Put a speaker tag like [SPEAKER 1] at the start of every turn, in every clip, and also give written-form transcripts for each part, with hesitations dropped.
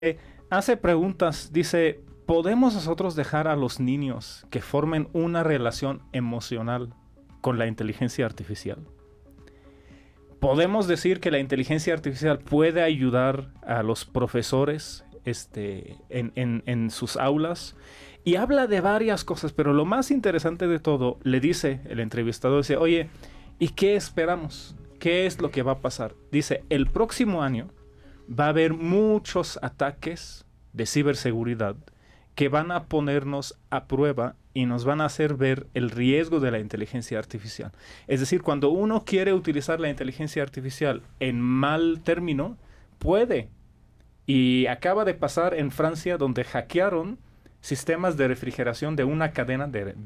[SPEAKER 1] hace preguntas, dice, ¿podemos nosotros dejar a los niños que formen una relación emocional con la inteligencia artificial? ¿Podemos decir que la inteligencia artificial puede ayudar a los profesores en sus aulas? Y habla de varias cosas, pero lo más interesante de todo, le dice el entrevistador, dice, oye, ¿y qué esperamos? ¿Qué es lo que va a pasar? Dice, el próximo año va a haber muchos ataques de ciberseguridad que van a ponernos a prueba y nos van a hacer ver el riesgo de la inteligencia artificial. Es decir, cuando uno quiere utilizar la inteligencia artificial en mal término, puede. Y acaba de pasar en Francia, donde hackearon sistemas de refrigeración de una cadena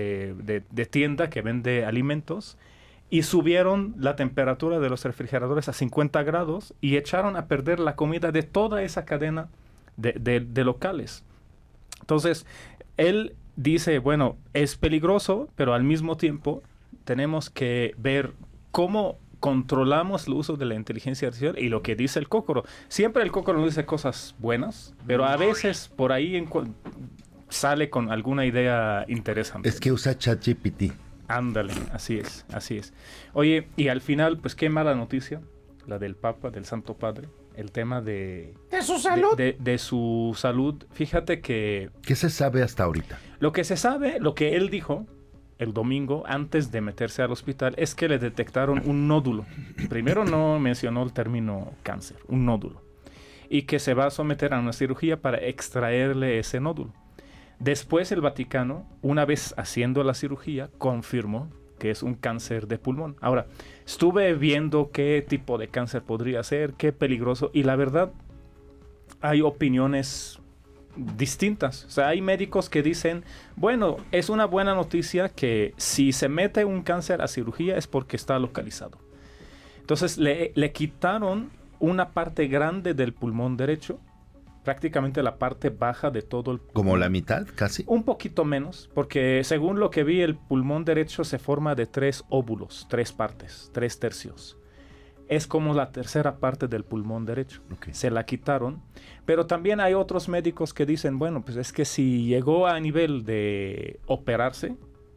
[SPEAKER 1] de tienda que vende alimentos y subieron la temperatura de los refrigeradores a 50 grados y echaron a perder la comida de toda esa cadena de locales. Entonces, él dice, bueno, es peligroso, pero al mismo tiempo tenemos que ver cómo controlamos el uso de la inteligencia artificial y lo que dice el Cócoro. Siempre el Cócoro nos dice cosas buenas, pero a veces por ahí sale con alguna idea interesante.
[SPEAKER 2] Es que usa ChatGPT.
[SPEAKER 1] Ándale, así es, así es. Oye, y al final, pues qué mala noticia, la del Papa, del Santo Padre, el tema de
[SPEAKER 3] su salud.
[SPEAKER 1] De su salud. Fíjate que...
[SPEAKER 2] ¿Qué se sabe hasta ahorita?
[SPEAKER 1] Lo que se sabe, lo que él dijo el domingo, antes de meterse al hospital, es que le detectaron un nódulo. Primero no mencionó el término cáncer, un nódulo. Y que se va a someter a una cirugía para extraerle ese nódulo. Después el Vaticano, una vez haciendo la cirugía, confirmó que es un cáncer de pulmón. Ahora, estuve viendo qué tipo de cáncer podría ser, qué peligroso, y la verdad, hay opiniones distintas. O sea, hay médicos que dicen, bueno, es una buena noticia que si se mete un cáncer a cirugía es porque está localizado. Entonces, le quitaron una parte grande del pulmón derecho, prácticamente la parte baja de todo el pulmón.
[SPEAKER 2] ¿Como la mitad, casi?
[SPEAKER 1] Un poquito menos, porque según lo que vi, el pulmón derecho se forma de 3 óvulos, 3 partes, 3 tercios. Es como la tercera parte del pulmón derecho.
[SPEAKER 2] Okay.
[SPEAKER 1] Se la quitaron. Pero también hay otros médicos que dicen, bueno, pues es que si llegó a nivel de operarse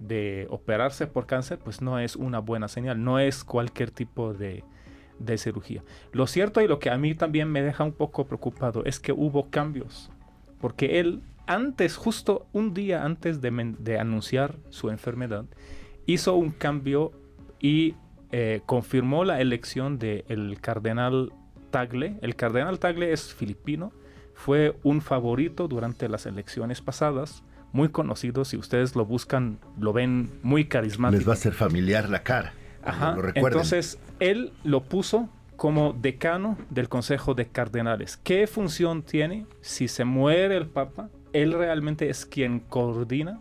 [SPEAKER 1] por cáncer, pues no es una buena señal, no es cualquier tipo de cirugía. Lo cierto y lo que a mí también me deja un poco preocupado es que hubo cambios, porque él antes, justo un día antes de anunciar su enfermedad, hizo un cambio y confirmó la elección del cardenal Tagle. El cardenal Tagle es filipino, fue un favorito durante las elecciones pasadas, muy conocido, si ustedes lo buscan, lo ven muy carismático.
[SPEAKER 2] Les va a ser familiar la cara.
[SPEAKER 1] Ajá, entonces él lo puso como decano del Consejo de Cardenales. ¿Qué función tiene? Si se muere el Papa, él realmente es quien coordina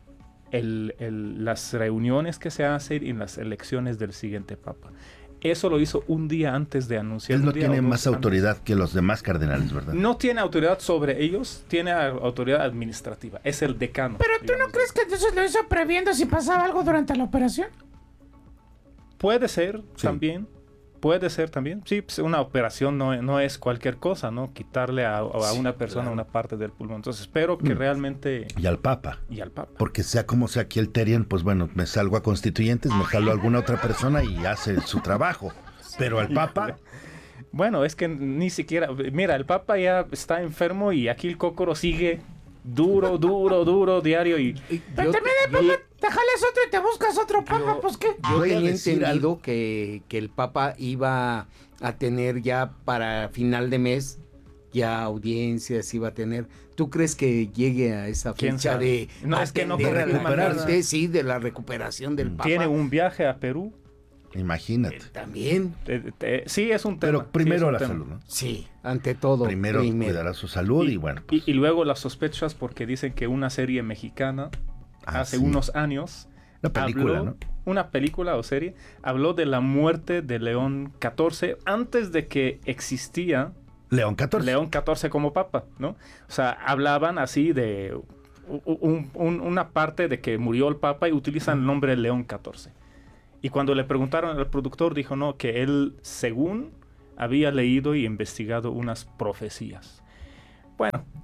[SPEAKER 1] las reuniones que se hacen en las elecciones del siguiente Papa. Eso lo hizo un día antes de anunciar.
[SPEAKER 2] Él no tiene más autoridad que los demás cardenales, ¿verdad?
[SPEAKER 1] No tiene autoridad sobre ellos, tiene autoridad administrativa. Es el decano.
[SPEAKER 3] ¿Pero tú no crees que entonces lo hizo previendo si pasaba algo durante la operación?
[SPEAKER 1] Puede ser, sí. También. Puede ser también. Sí, pues una operación no es cualquier cosa, ¿no? Quitarle a una persona claro. Una parte del pulmón. Entonces espero que realmente...
[SPEAKER 2] Y al Papa.
[SPEAKER 1] Y al Papa.
[SPEAKER 2] Porque sea como sea aquí el Terian, pues bueno, me salgo a constituyentes, me jalo a alguna otra persona y hace su trabajo. Pero al Papa...
[SPEAKER 1] Bueno, es que ni siquiera... Mira, el Papa ya está enfermo y aquí el Cócoro sigue duro, diario y...
[SPEAKER 3] Pero también el Papa... Te jalas otro y te buscas otro Papa, pues ¿qué?
[SPEAKER 4] Yo tenía entendido que el Papa iba a tener ya para final de mes, ya audiencias iba a tener. ¿Tú crees que llegue a esa fecha de...
[SPEAKER 1] No, es que no
[SPEAKER 4] recuperarse, sí, de la recuperación del Papa?
[SPEAKER 1] Tiene un viaje a Perú.
[SPEAKER 2] Imagínate.
[SPEAKER 4] También.
[SPEAKER 1] Sí, es un tema.
[SPEAKER 2] Pero primero
[SPEAKER 1] sí
[SPEAKER 2] la salud, ¿no?
[SPEAKER 4] Sí, ante todo.
[SPEAKER 2] Primero cuidará su salud y bueno.
[SPEAKER 1] Pues. Y luego las sospechas porque dicen que una serie mexicana... hace unos años una película o serie habló de la muerte de León XIV antes de que existía
[SPEAKER 2] León
[SPEAKER 1] XIV como papa, ¿no? O sea, hablaban así de una parte de que murió el papa y utilizan el nombre León XIV. Y cuando le preguntaron al productor dijo no, que él según había leído y investigado unas profecías. Bueno,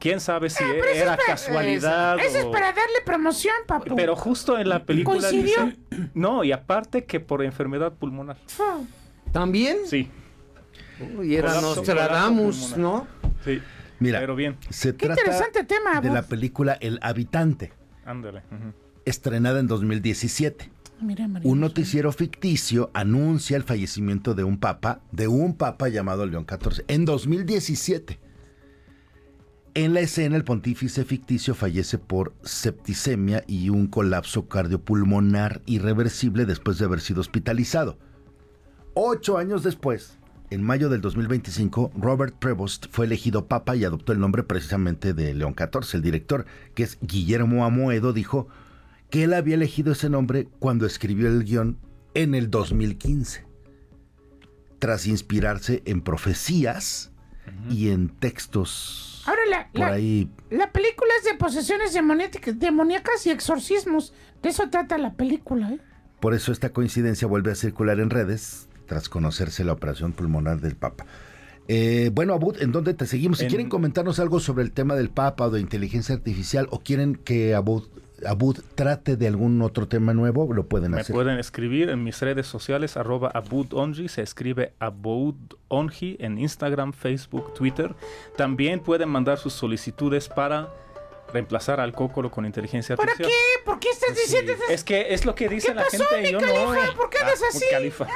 [SPEAKER 1] quién sabe si era casualidad
[SPEAKER 3] Eso es para darle promoción, papu.
[SPEAKER 1] Pero justo en la película
[SPEAKER 3] ¿Coincidió?
[SPEAKER 1] dice... No, y aparte que por enfermedad pulmonar.
[SPEAKER 4] ¿También?
[SPEAKER 1] Sí,
[SPEAKER 4] Uy, era
[SPEAKER 1] Colapso
[SPEAKER 4] Nostradamus,
[SPEAKER 1] pulmonar.
[SPEAKER 4] ¿no?
[SPEAKER 1] sí.
[SPEAKER 2] Mira,
[SPEAKER 1] Pero bien,
[SPEAKER 2] se
[SPEAKER 3] Qué
[SPEAKER 2] trata
[SPEAKER 3] interesante tema,
[SPEAKER 2] de la
[SPEAKER 3] Bob.
[SPEAKER 2] película El Habitante,
[SPEAKER 1] ándale. Ujú.
[SPEAKER 2] estrenada en 2017.
[SPEAKER 3] Mira, María.
[SPEAKER 2] Un noticiero ficticio anuncia el fallecimiento de un papa llamado León XIV, en 2017. En la escena, el pontífice ficticio fallece por septicemia y un colapso cardiopulmonar irreversible después de haber sido hospitalizado. 8 años después, en mayo del 2025, Robert Prevost fue elegido papa y adoptó el nombre precisamente de León XIV. El director, que es Guillermo Amoedo, dijo que él había elegido ese nombre cuando escribió el guión en el 2015, tras inspirarse en profecías y en textos
[SPEAKER 3] Ahora,
[SPEAKER 2] por ahí.
[SPEAKER 3] la película es de posesiones demoníacas y exorcismos. De eso trata la película, ¿eh?
[SPEAKER 2] Por eso esta coincidencia vuelve a circular en redes tras conocerse la operación pulmonar del Papa. Bueno, Abud, ¿en dónde te seguimos? Si quieren comentarnos algo sobre el tema del Papa o de inteligencia artificial, o quieren que Abud trate de algún otro tema nuevo, lo pueden
[SPEAKER 1] Me
[SPEAKER 2] hacer.
[SPEAKER 1] pueden escribir en mis redes sociales, @abudonji, se escribe abudonji en Instagram, Facebook, Twitter. También pueden mandar sus solicitudes para reemplazar al cócolo con inteligencia
[SPEAKER 3] ¿Para
[SPEAKER 1] artificial.
[SPEAKER 3] qué? ¿Por qué estás diciendo esas?
[SPEAKER 1] Es que es lo que dice
[SPEAKER 3] ¿Qué
[SPEAKER 1] la
[SPEAKER 3] pasó,
[SPEAKER 1] gente,
[SPEAKER 3] mi
[SPEAKER 1] yo
[SPEAKER 3] Califa?
[SPEAKER 1] no.
[SPEAKER 3] ¿Por qué andas así?
[SPEAKER 1] Califa.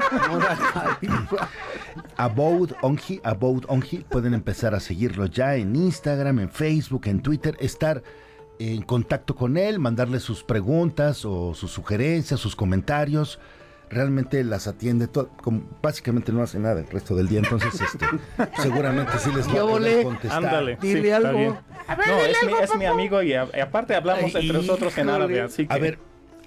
[SPEAKER 2] About Onji, pueden empezar a seguirlo ya en Instagram, en Facebook, en Twitter, estar en contacto con él, mandarle sus preguntas o sus sugerencias, sus comentarios. Realmente las atiende todo, básicamente no hace nada el resto del día, entonces seguramente sí les va a poder contestar.
[SPEAKER 1] Ándale.
[SPEAKER 4] Dile
[SPEAKER 1] sí, está
[SPEAKER 4] algo.
[SPEAKER 1] bien.
[SPEAKER 3] A ver,
[SPEAKER 1] No,
[SPEAKER 3] dile
[SPEAKER 1] es
[SPEAKER 3] algo,
[SPEAKER 1] mi
[SPEAKER 3] papu.
[SPEAKER 1] amigo y aparte hablamos entre nosotros en
[SPEAKER 4] Híjole.
[SPEAKER 1] árabe, así que...
[SPEAKER 2] A ver,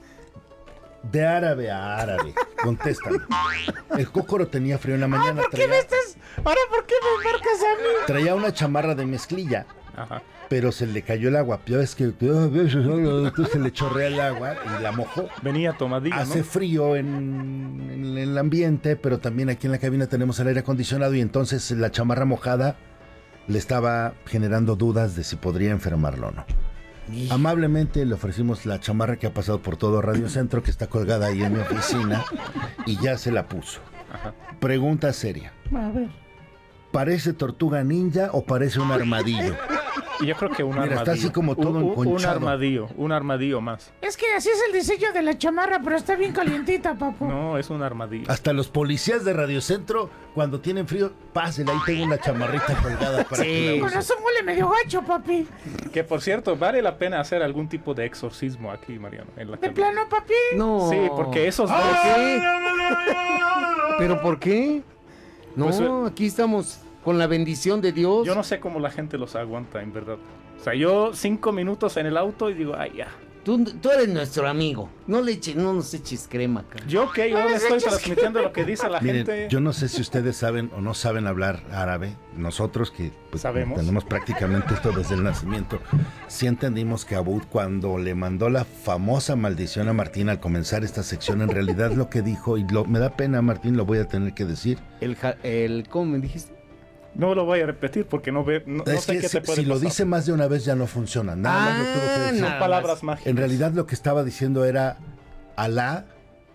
[SPEAKER 2] de árabe a árabe, contéstame. El cócoro tenía frío en la mañana,
[SPEAKER 3] ¿Por qué me estás? Ahora, ¿por qué me marcas a mí?
[SPEAKER 2] traía una chamarra de mezclilla,
[SPEAKER 1] Ajá.
[SPEAKER 2] pero se le cayó el agua. Ya ves que entonces se le chorrea el agua y la mojó.
[SPEAKER 1] Venía tomadillo,
[SPEAKER 2] Hace
[SPEAKER 1] ¿no?
[SPEAKER 2] frío en el ambiente, pero también aquí en la cabina tenemos el aire acondicionado y entonces la chamarra mojada le estaba generando dudas de si podría enfermarlo o no. Amablemente le ofrecimos la chamarra que ha pasado por todo Radio Centro, que está colgada ahí en mi oficina, y ya se la puso.
[SPEAKER 1] Ajá.
[SPEAKER 2] Pregunta seria.
[SPEAKER 3] A ver.
[SPEAKER 2] ¿Parece tortuga ninja o parece un armadillo?
[SPEAKER 1] Y yo creo que un
[SPEAKER 2] Mira,
[SPEAKER 1] armadillo.
[SPEAKER 2] está así como todo
[SPEAKER 1] un
[SPEAKER 2] enconchado.
[SPEAKER 1] un armadillo más.
[SPEAKER 3] Es que así es el diseño de la chamarra, pero está bien calientita, papu.
[SPEAKER 1] No, es un armadillo.
[SPEAKER 2] Hasta los policías de Radio Centro, cuando tienen frío, pásenle, ahí tengo una chamarrita colgada para que la
[SPEAKER 3] Con
[SPEAKER 2] use.
[SPEAKER 3] razón huele medio gacho, papi.
[SPEAKER 1] Que por cierto, vale la pena hacer algún tipo de exorcismo aquí, Mariano. En la
[SPEAKER 3] De
[SPEAKER 1] cabina.
[SPEAKER 3] plano, papi.
[SPEAKER 4] No.
[SPEAKER 1] Sí, porque esos
[SPEAKER 4] ¿Por
[SPEAKER 1] dos...
[SPEAKER 4] qué? ¿Pero por qué? No,
[SPEAKER 1] Pues,
[SPEAKER 4] aquí estamos con la bendición de Dios.
[SPEAKER 1] Yo no sé cómo la gente los aguanta, en verdad. O sea, yo 5 minutos en el auto y digo, ay, ya.
[SPEAKER 4] Tú eres nuestro amigo. No nos eches crema, cara.
[SPEAKER 1] Yo que yo le estoy transmitiendo lo que dice la
[SPEAKER 2] Miren,
[SPEAKER 1] gente.
[SPEAKER 2] yo no sé si ustedes saben o no saben hablar árabe. Nosotros que pues,
[SPEAKER 1] Sabemos.
[SPEAKER 2] tenemos prácticamente esto desde el nacimiento, sí entendimos que Abud, cuando le mandó la famosa maldición a Martín al comenzar esta sección, en realidad lo que dijo, y me da pena, Martín, lo voy a tener que decir,
[SPEAKER 4] ¿Cómo me dijiste?
[SPEAKER 1] No lo voy a repetir porque no
[SPEAKER 2] es
[SPEAKER 1] sé
[SPEAKER 2] que
[SPEAKER 1] qué te puede
[SPEAKER 2] si lo
[SPEAKER 1] pasar.
[SPEAKER 2] dice más de una vez ya no funciona. Nada más lo tuvo que decir.
[SPEAKER 1] Son
[SPEAKER 4] nada
[SPEAKER 1] palabras mágicas.
[SPEAKER 2] En realidad lo que estaba diciendo era Alá,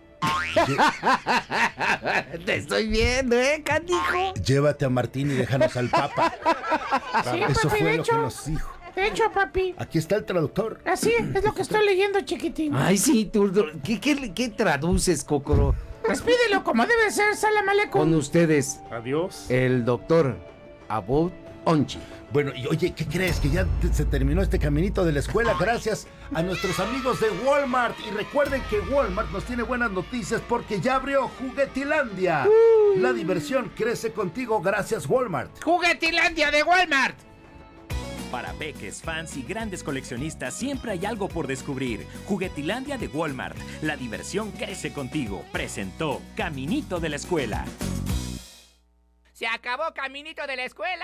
[SPEAKER 4] Te estoy viendo, canijo.
[SPEAKER 2] llévate a Martín y déjanos al Papa.
[SPEAKER 3] Sí,
[SPEAKER 2] Eso
[SPEAKER 3] papi,
[SPEAKER 2] fue
[SPEAKER 3] de
[SPEAKER 2] lo que
[SPEAKER 3] hecho.
[SPEAKER 2] nos dijo.
[SPEAKER 3] De hecho, papi.
[SPEAKER 2] Aquí está el traductor.
[SPEAKER 3] Así es lo que estoy leyendo, chiquitín.
[SPEAKER 4] Ay, sí, tú. ¿Qué traduces, Cocoro?
[SPEAKER 3] Despídelo como debe ser, Salam
[SPEAKER 4] Con
[SPEAKER 3] Aleikum.
[SPEAKER 4] ustedes,
[SPEAKER 1] Adiós.
[SPEAKER 4] el doctor Abud Onchi.
[SPEAKER 2] Bueno, y oye, ¿qué crees? Que ya se terminó este caminito de la escuela gracias a nuestros amigos de Walmart. Y recuerden que Walmart nos tiene buenas noticias porque ya abrió Juguetilandia. La diversión crece contigo gracias Walmart.
[SPEAKER 3] Juguetilandia de Walmart.
[SPEAKER 5] Para peques, fans y grandes coleccionistas siempre hay algo por descubrir. Juguetilandia de Walmart. La diversión crece contigo. Presentó Caminito de la Escuela.
[SPEAKER 3] Se acabó Caminito de la Escuela.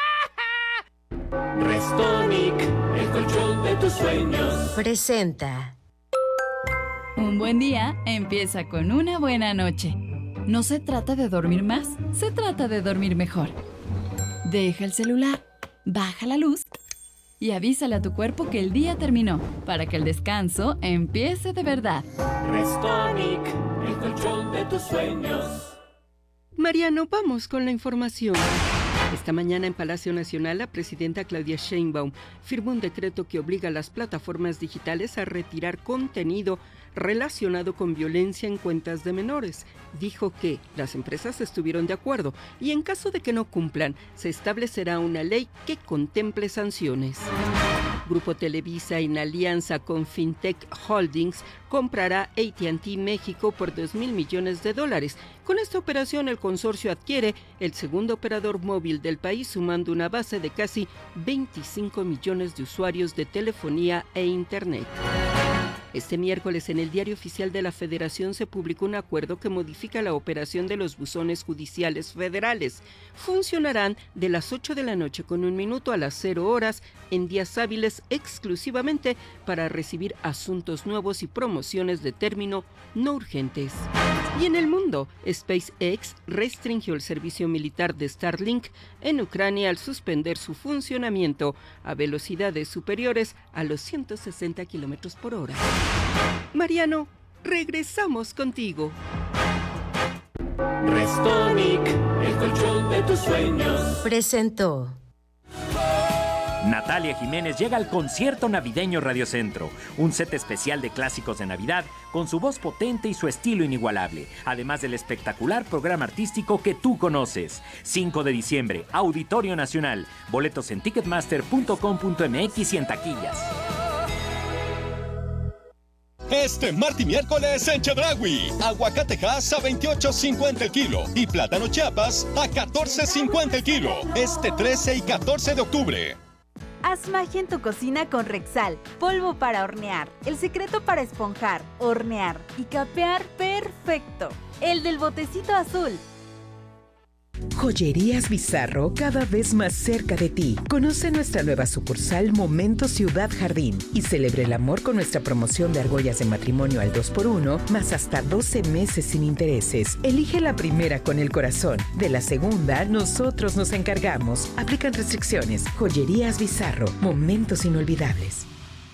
[SPEAKER 6] Restonic, el colchón de tus sueños.
[SPEAKER 7] Presenta.
[SPEAKER 8] Un buen día empieza con una buena noche. No se trata de dormir más, se trata de dormir mejor. Deja el celular, baja la luz y avísale a tu cuerpo que el día terminó, para que el descanso empiece de verdad.
[SPEAKER 6] Restonic, el colchón de tus sueños.
[SPEAKER 7] Mariano, vamos con la información. Esta mañana en Palacio Nacional, la presidenta Claudia Sheinbaum firmó un decreto que obliga a las plataformas digitales a retirar contenido relacionado con violencia en cuentas de menores. Dijo que las empresas estuvieron de acuerdo y en caso de que no cumplan, se establecerá una ley que contemple sanciones. Grupo Televisa, en alianza con Fintech Holdings, comprará AT&T México por $2,000 millones. Con esta operación, el consorcio adquiere el segundo operador móvil del país, sumando una base de casi 25 millones de usuarios de telefonía e Internet. Este miércoles en el Diario Oficial de la Federación se publicó un acuerdo que modifica la operación de los buzones judiciales federales. Funcionarán de las 8 de la noche con 1 minuto a las 0 horas en días hábiles exclusivamente para recibir asuntos nuevos y promociones de término no urgentes. Y en el mundo, SpaceX restringió el servicio militar de Starlink en Ucrania al suspender su funcionamiento a velocidades superiores a los 160 kilómetros por hora. Mariano, regresamos contigo.
[SPEAKER 6] Restonic, el colchón de tus sueños.
[SPEAKER 9] Presentó.
[SPEAKER 5] Natalia Jiménez llega al concierto navideño Radiocentro, un set especial de clásicos de Navidad con su voz potente y su estilo inigualable, además del espectacular programa artístico que tú conoces. 5 de diciembre, Auditorio Nacional, boletos en ticketmaster.com.mx y en taquillas.
[SPEAKER 10] Este martes y miércoles en Chedraui, aguacatejas a $28.50 el kilo y plátano Chiapas a $14.50 el kilo, este 13 y 14 de octubre.
[SPEAKER 11] Haz magia en tu cocina con Rexal, polvo para hornear, el secreto para esponjar, hornear y capear perfecto, el del botecito azul.
[SPEAKER 12] Joyerías Bizarro, cada vez más cerca de ti. Conoce nuestra nueva sucursal Momento Ciudad Jardín y celebre el amor con nuestra promoción de argollas de matrimonio al 2x1, más hasta 12 meses sin intereses. Elige la primera con el corazón. De la segunda, nosotros nos encargamos. Aplican restricciones. Joyerías Bizarro, momentos inolvidables.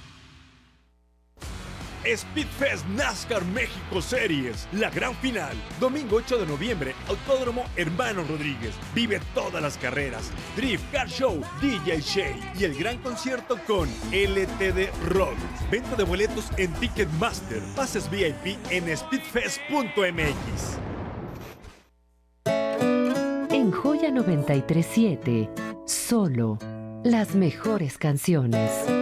[SPEAKER 13] Speedfest NASCAR México Series, la gran final, domingo 8 de noviembre, Autódromo Hermano Rodríguez. Vive todas las carreras, Drift, Car Show, DJ Shay y el gran concierto con LTD Rock. Venta de boletos en Ticketmaster, pases VIP en speedfest.mx.
[SPEAKER 9] En Joya 93.7, solo las mejores canciones.